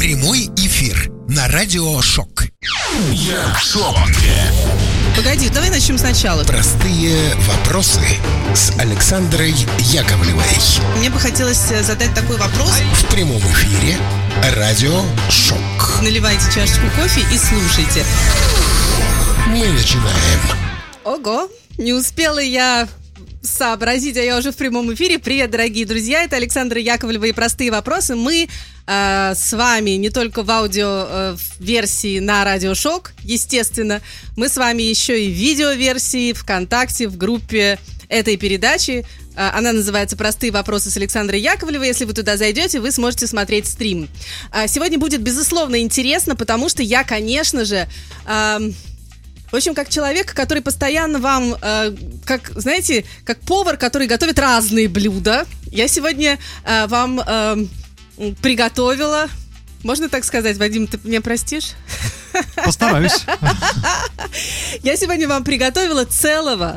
Прямой эфир на Радио Шок. Я в шоке. Погоди, давай начнем сначала. Простые вопросы с Александрой Яковлевой. Мне бы хотелось задать такой вопрос. В прямом эфире Радио Шок. Наливайте чашечку кофе и слушайте. Мы начинаем. Ого, не успела я сообразить, а я уже в прямом эфире. Привет, дорогие друзья, это Александра Яковлева и «Простые вопросы». Мы с вами не только в аудио-версии на Радио Шок, естественно, мы с вами еще и в видео-версии ВКонтакте, в группе этой передачи. Она называется «Простые вопросы с Александрой Яковлевой». Если вы туда зайдете, вы сможете смотреть стрим. Сегодня будет, безусловно, интересно, потому что я, конечно же... В общем, как человек, который постоянно вам, как, знаете, как повар, который готовит разные блюда, я сегодня вам приготовила... Можно так сказать, Вадим, ты меня простишь? Постараюсь. Я сегодня вам приготовила целого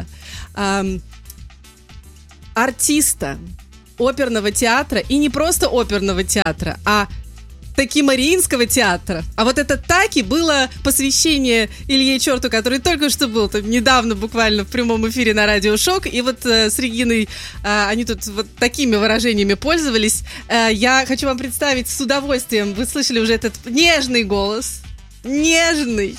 артиста оперного театра, и не просто оперного театра, а таки Мариинского театра. А вот это таки было посвящение Илье Черту, который только что был там недавно буквально в прямом эфире на Радио Шок. И вот с Региной они тут вот такими выражениями пользовались. Я хочу вам представить с удовольствием. Вы слышали уже этот нежный голос. Нежный.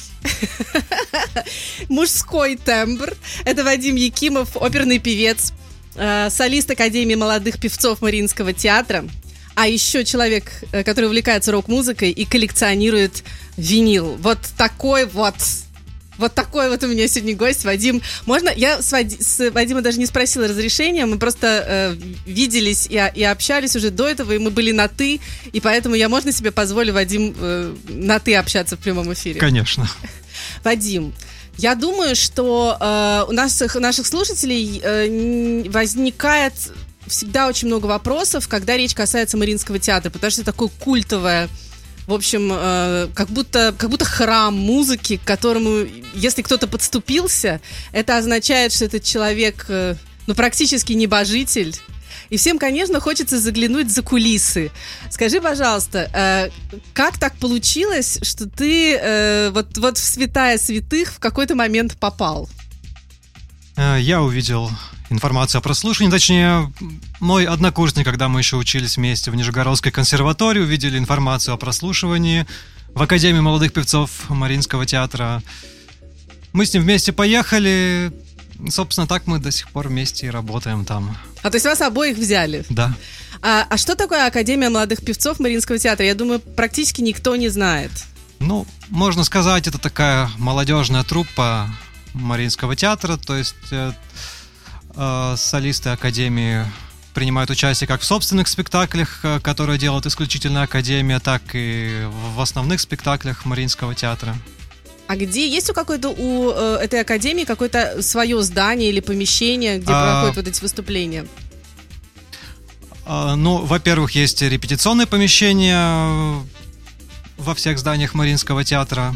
Мужской тембр. Это Вадим Якимов, оперный певец, солист Академии молодых певцов Мариинского театра. А еще человек, который увлекается рок-музыкой и коллекционирует винил. Вот такой вот у меня сегодня гость, Вадим. Можно? Я с Вадимом даже не спросила разрешения, мы просто виделись и общались уже до этого, и мы были на «ты», и поэтому можно себе позволить, Вадим, на «ты» общаться в прямом эфире? Конечно. Вадим, я думаю, что у наших слушателей возникает... всегда очень много вопросов, когда речь касается Мариинского театра, потому что это такое культовое, в общем, как будто храм музыки, к которому, если кто-то подступился, это означает, что этот человек, практически небожитель. И всем, конечно, хочется заглянуть за кулисы. Скажи, пожалуйста, как так получилось, что ты вот в святая святых в какой-то момент попал? Я увидел информацию о прослушивании, точнее, мой однокурсник, когда мы еще учились вместе в Нижегородской консерватории, увидели информацию о прослушивании в Академии молодых певцов Мариинского театра. Мы с ним вместе поехали, собственно, так мы до сих пор вместе и работаем там. То есть вас обоих взяли? Да. А что такое Академия молодых певцов Мариинского театра? Я думаю, практически никто не знает. Можно сказать, это такая молодежная труппа Мариинского театра, то есть солисты Академии принимают участие как в собственных спектаклях, которые делает исключительно Академия, так и в основных спектаклях Мариинского театра. А где есть у этой Академии какое-то свое здание или помещение, где проходят вот эти выступления? Во-первых, есть репетиционные помещения во всех зданиях Мариинского театра.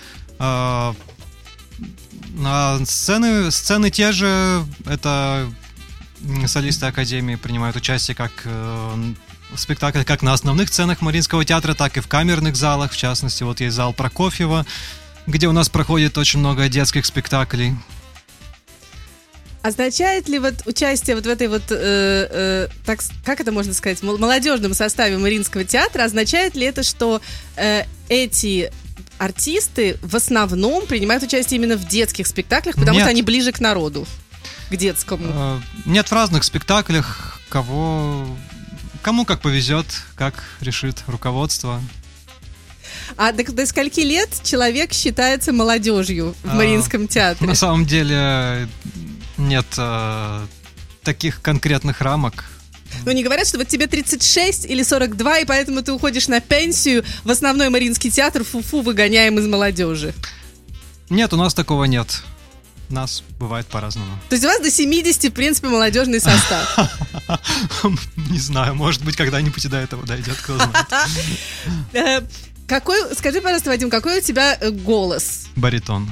Сцены те же, это солисты Академии принимают участие как в спектаклях, как на основных сценах Мариинского театра, так и в камерных залах. В частности, вот есть зал Прокофьева, где у нас проходит очень много детских спектаклей. Означает ли участие в этой как это можно сказать, молодежном составе Мариинского театра, означает ли это, что эти артисты в основном принимают участие именно в детских спектаклях, потому что они ближе к народу, к детскому? Нет, в разных спектаклях, кому как повезет, как решит руководство. А до скольки лет человек считается молодежью в Мариинском театре? На самом деле нет таких конкретных рамок. Не говорят, что тебе 36 или 42, и поэтому ты уходишь на пенсию в основной Мариинский театр, фу-фу, выгоняем из молодежи. Нет, у нас такого нет. У нас бывает по-разному. То есть у вас до 70, в принципе, молодежный состав? Не знаю, может быть, когда-нибудь и до этого дойдет, кто знает. Скажи, пожалуйста, Вадим, какой у тебя голос? Баритон.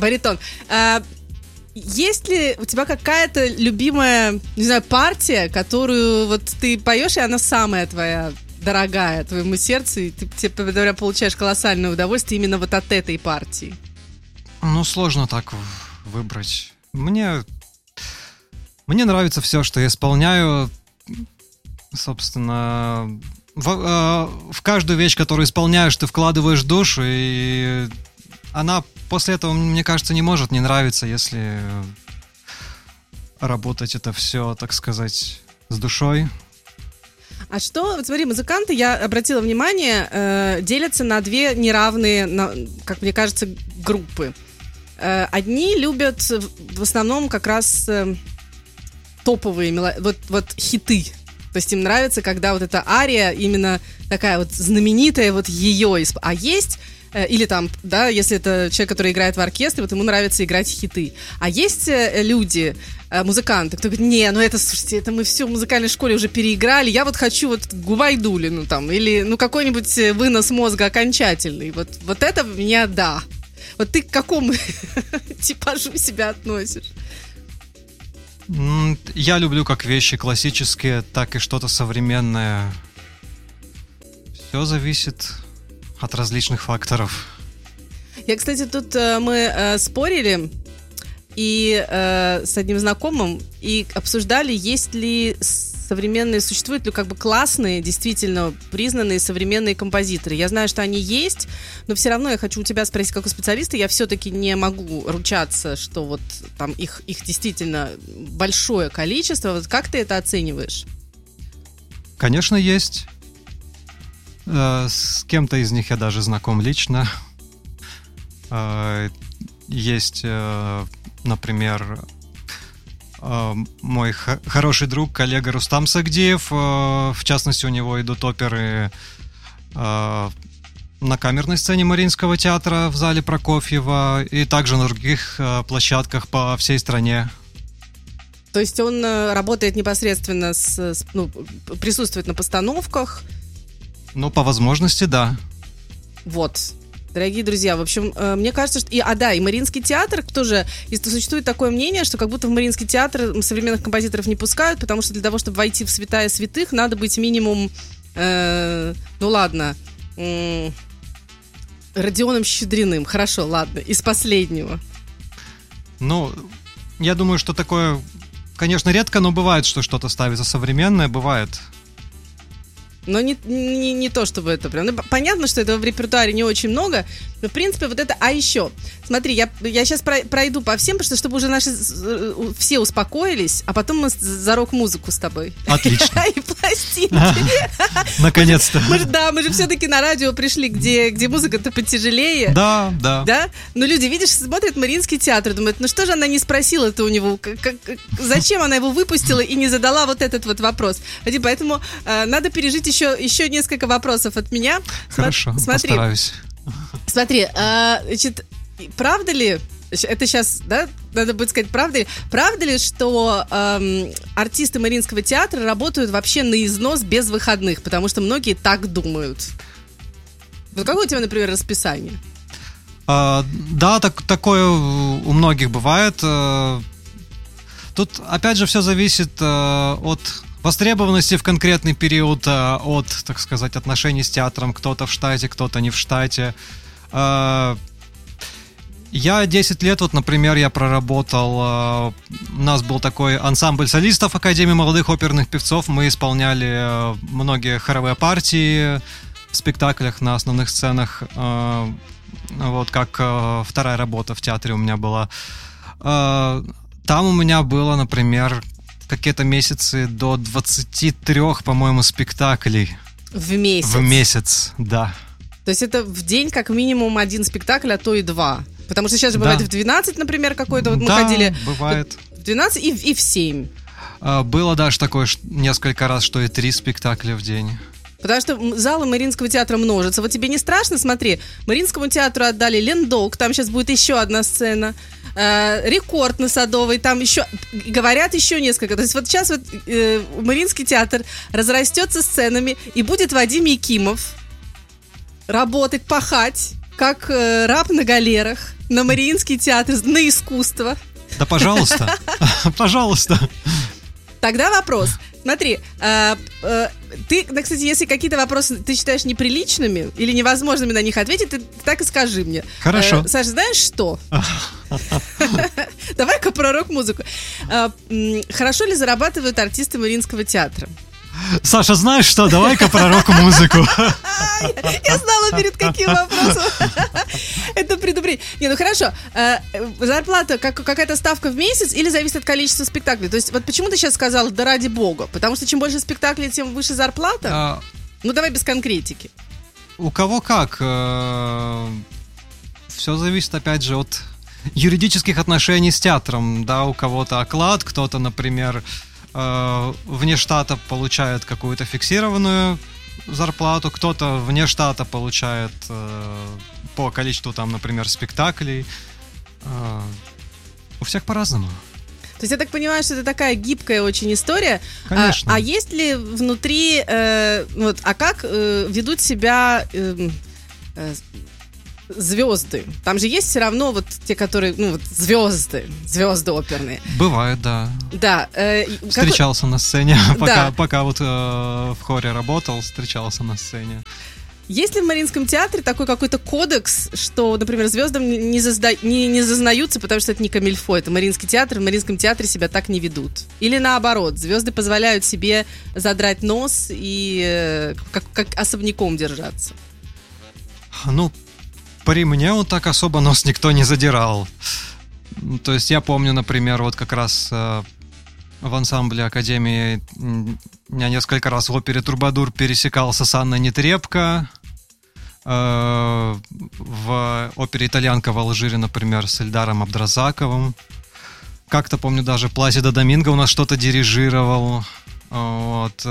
Есть ли у тебя какая-то любимая, не знаю, партия, которую вот ты поешь, и она самая твоя дорогая твоему сердцу, и ты получаешь колоссальное удовольствие именно вот от этой партии? Ну, сложно так выбрать. Мне нравится все, что я исполняю. Собственно, в каждую вещь, которую исполняешь, ты вкладываешь душу, и она после этого, мне кажется, не может не нравиться, если работать это все, так сказать, с душой. А что, вот смотри, музыканты, я обратила внимание, делятся на две неравные, как мне кажется, группы. Одни любят в основном как раз топовые вот хиты. То есть им нравится, когда вот эта ария именно такая вот знаменитая, вот ее. А есть, или там, да, если это человек, который играет в оркестре, вот ему нравится играть хиты. А есть люди, музыканты, кто говорит, не, ну это, слушайте, это мы все в музыкальной школе уже переиграли, я вот хочу вот Губайдулину там, или ну какой-нибудь вынос мозга окончательный. Вот это меня, да. Вот ты к какому типажу себя относишь? Я люблю как вещи классические, так и что-то современное. Все зависит от различных факторов. Я, кстати, тут мы спорили и с одним знакомым и обсуждали, есть ли современные, существуют ли как бы классные, действительно признанные современные композиторы. Я знаю, что они есть, но все равно я хочу у тебя спросить, как у специалиста, я все-таки не могу ручаться, что вот там их действительно большое количество. Вот как ты это оцениваешь? Конечно, есть. С кем-то из них я даже знаком лично. Есть, например, мой хороший друг, коллега Рустам Сагдиев. В частности, у него идут оперы на камерной сцене Мариинского театра в зале Прокофьева и также на других площадках по всей стране. То есть он работает непосредственно присутствует на постановках? Ну, по возможности, да. Вот. Дорогие друзья, в общем, мне кажется, что... и Мариинский театр тоже... Существует такое мнение, что как будто в Мариинский театр современных композиторов не пускают, потому что для того, чтобы войти в святая святых, надо быть минимум... Родионом Щедриным. Хорошо, ладно, из последнего. Ну, я думаю, что такое... Конечно, редко, но бывает, что что-то ставится современное, бывает... Но не то, чтобы это прям... Ну, понятно, что этого в репертуаре не очень много, но, в принципе, вот это... А еще, смотри, я сейчас пройду по всем, потому что чтобы уже наши все успокоились, а потом мы за рок-музыку с тобой. Отлично. И пластинки. Наконец-то. Мы же все-таки на радио пришли, где музыка-то потяжелее. Да. Да? Но люди, видишь, смотрят Мариинский театр, думают, ну что же она не спросила-то у него? Зачем она его выпустила и не задала вот этот вот вопрос? Поэтому надо пережить еще несколько вопросов от меня. Хорошо, постараюсь. Смотри, значит, правда ли, это сейчас, да, надо будет сказать, правда ли, что артисты Мариинского театра работают вообще на износ без выходных, потому что многие так думают? Вот какое у тебя, например, расписание? Да, такое у многих бывает. Тут, опять же, все зависит от востребованности в конкретный период, от, так сказать, отношений с театром. Кто-то в штате, кто-то не в штате. Я 10 лет, вот, например, я проработал, у нас был такой ансамбль солистов Академии молодых оперных певцов, мы исполняли многие хоровые партии в спектаклях на основных сценах, вот как вторая работа в театре у меня была. Там у меня было, например, какие-то месяцы до 23, по-моему, спектаклей. В месяц? В месяц, да. То есть это в день как минимум один спектакль, а то и два. Потому что сейчас же бывает в 12, например, какой-то. Вот мы ходили бывает. В 12 и в 7. Было даже такое несколько раз, что и 3 спектакля в день. Потому что залы Мариинского театра множатся. Вот тебе не страшно? Смотри, Мариинскому театру отдали Лендок, там сейчас будет еще одна сцена. Рекорд на Садовой, там еще, говорят, еще несколько. То есть вот сейчас вот Мариинский театр разрастется сценами, и будет Вадим Якимов работать, пахать, как раб на галерах, на Мариинский театр, на искусство. Да, пожалуйста, пожалуйста. Тогда вопрос. Смотри, ты, кстати, если какие-то вопросы ты считаешь неприличными или невозможными на них ответить, ты так и скажи мне. Хорошо. Саша, знаешь что? Давай-ка про рок-музыку. Хорошо ли зарабатывают артисты Мариинского театра? Саша, знаешь что? Давай-ка про рок-музыку. Я знала, перед каким вопросом. Это предупредить. Ну хорошо. Зарплата какая-то ставка в месяц или зависит от количества спектаклей? То есть вот почему ты сейчас сказала «да ради бога»? Потому что чем больше спектаклей, тем выше зарплата? Ну давай без конкретики. У кого как. Все зависит, опять же, от юридических отношений с театром. Да, у кого-то оклад, кто-то, например, вне штата получает какую-то фиксированную зарплату, кто-то вне штата получает по количеству, там, например, спектаклей. У всех по-разному. То есть я так понимаю, что это такая гибкая очень история. Конечно. А есть ли внутри... как ведут себя... звезды. Там же есть все равно вот те, которые, звезды оперные. Бывает, да. Да. Встречался на сцене, пока вот в хоре работал, встречался на сцене. Есть ли в Мариинском театре такой какой-то кодекс, что, например, звездам не зазнаются, потому что это не камильфо, это Мариинский театр, в Мариинском театре себя так не ведут? Или наоборот, звезды позволяют себе задрать нос и как особняком держаться? При мне вот так особо нос никто не задирал. То есть я помню, например, вот как раз в ансамбле Академии я несколько раз в опере «Трубадур» пересекался с Анной Нетребко. В опере «Итальянка» в Алжире, например, с Эльдаром Абдразаковым. Как-то, помню, даже Пласидо Доминго у нас что-то дирижировал. Вот.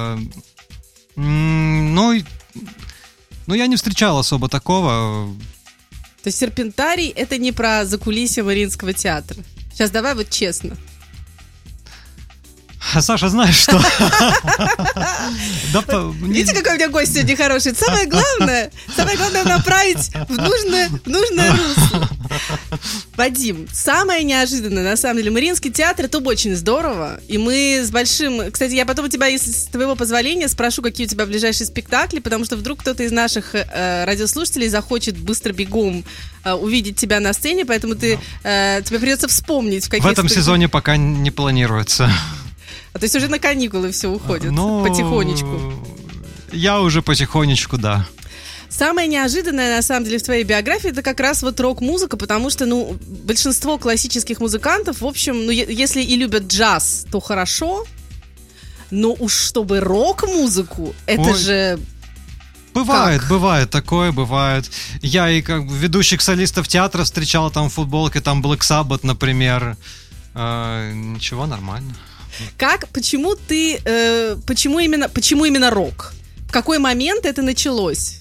Я не встречал особо такого. То есть «Серпентарий» — это не про закулисье Мариинского театра. Сейчас давай вот честно. Саша, знаешь что? Видите, какой у меня гость сегодня хороший? Самое главное направить в нужное русло. Вадим, самое неожиданное, на самом деле, Мариинский театр — это очень здорово. И мы с большим... Кстати, я потом у тебя, если с твоего позволения, спрошу, какие у тебя ближайшие спектакли, потому что вдруг кто-то из наших радиослушателей захочет быстро бегом увидеть тебя на сцене, поэтому тебе придется вспомнить, в каких... В этом сезоне пока не планируется. То есть уже на каникулы все уходит потихонечку. Я уже потихонечку, да. Самое неожиданное, на самом деле, в твоей биографии — это как раз вот рок-музыка, потому что, большинство классических музыкантов, в общем, если и любят джаз, то хорошо, но уж чтобы рок-музыку, это же... Бывает, такое бывает. Я и как ведущих солистов театра встречал там в футболке, там Black Sabbath, например. Ничего, нормально. Почему именно рок? В какой момент это началось?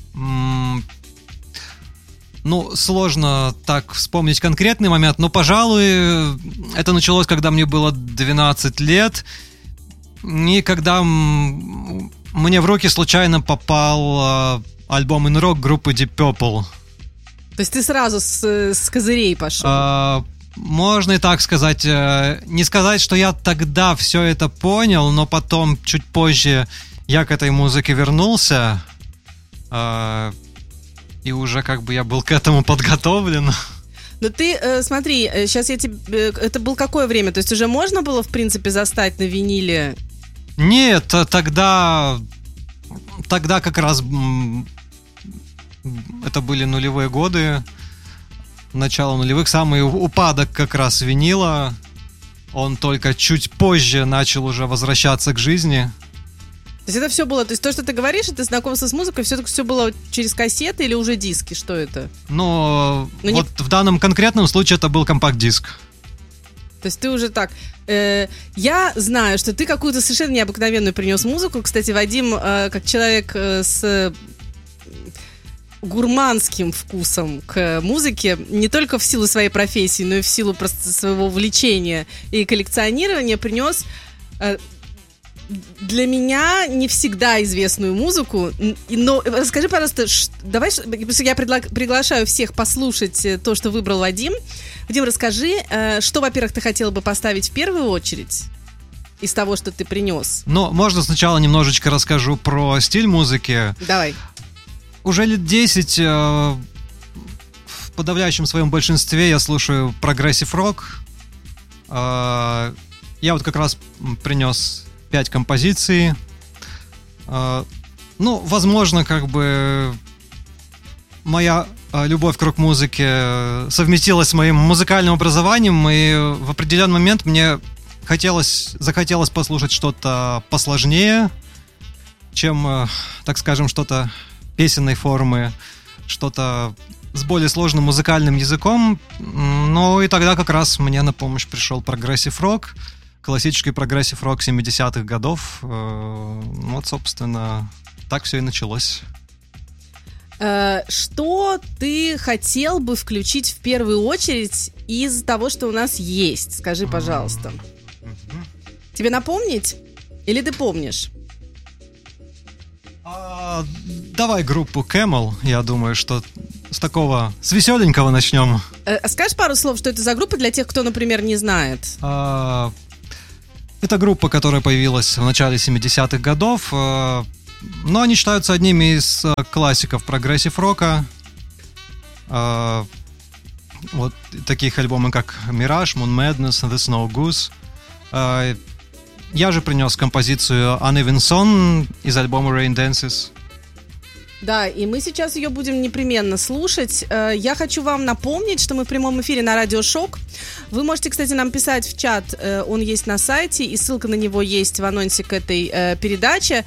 Сложно так вспомнить конкретный момент, но, пожалуй, это началось, когда мне было 12 лет, и когда мне в руки случайно попал альбом In Rock группы Deep Purple. То есть ты сразу с козырей пошел? Можно и так сказать. Не сказать, что я тогда все это понял, но потом, чуть позже, я к этой музыке вернулся, и уже как бы я был к этому подготовлен. Но ты, смотри, сейчас это было какое время? То есть уже можно было, в принципе, застать на виниле? Нет, тогда как раз это были нулевые годы, начало нулевых, самый упадок как раз винила. Он только чуть позже начал уже возвращаться к жизни. То есть это все было, то есть то, что ты говоришь, это знакомство с музыкой, все было через кассеты или уже диски? Что это? В данном конкретном случае это был компакт-диск. То есть ты уже так... я знаю, что ты какую-то совершенно необыкновенную принес музыку. Кстати, Вадим, как человек с гурманским вкусом к музыке, не только в силу своей профессии, но и в силу просто своего увлечения и коллекционирования, принес для меня не всегда известную музыку. Но расскажи, пожалуйста, давай, я приглашаю всех послушать то, что выбрал Вадим. Вадим, расскажи, что, во-первых, ты хотела бы поставить в первую очередь? из того, что ты принес? Но можно сначала немножечко расскажу про стиль музыки. Давай. Уже лет 10 в подавляющем своем большинстве я слушаю прогрессив-рок. Я вот как раз принес 5 композиций. Возможно, как бы моя любовь к рок-музыке совместилась с моим музыкальным образованием, и в определенный момент мне захотелось послушать что-то посложнее, чем, так скажем, что-то песенной формы, что-то с более сложным музыкальным языком. И тогда как раз мне на помощь пришел прогрессив-рок, классический прогрессив-рок 70-х годов. Вот, собственно, так все и началось. Что ты хотел бы включить в первую очередь из того, что у нас есть? Скажи, пожалуйста. Тебе напомнить? Или ты помнишь? Давай группу Camel, я думаю, что с веселенького начнем. Скажешь пару слов, что это за группа для тех, кто, например, не знает? Это группа, которая появилась в начале 70-х годов, но они считаются одними из классиков прогрессив-рока. Вот таких альбомов, как Mirage, Moon Madness, The Snow Goose. Я же принес композицию Uneven Song из альбома Rain Dances. Да, и мы сейчас ее будем непременно слушать. Я хочу вам напомнить, что мы в прямом эфире на Радио Шок. Вы можете, кстати, нам писать в чат, он есть на сайте, и ссылка на него есть в анонсе к этой передаче.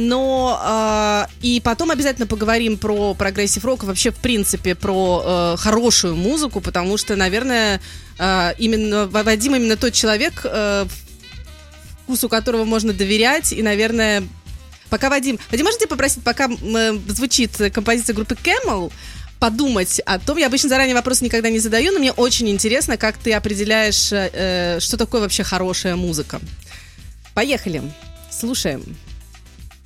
И потом обязательно поговорим про прогрессив-рок, вообще, в принципе, про хорошую музыку, потому что, наверное, Вадим именно тот человек, вкусу которого можно доверять, и, наверное... Пока Вадим, можно тебя попросить, пока звучит композиция группы Camel, подумать о том, я обычно заранее вопросы никогда не задаю, но мне очень интересно, как ты определяешь, что такое вообще хорошая музыка. Поехали, слушаем.